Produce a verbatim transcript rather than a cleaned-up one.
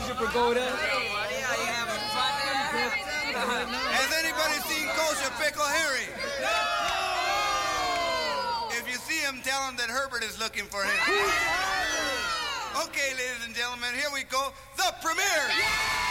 Kosher Pagoda. Has anybody seen Kosher Pickle Harry? If you see him, tell him that Herbert is looking for him. Okay, ladies and gentlemen, here we go. The premiere.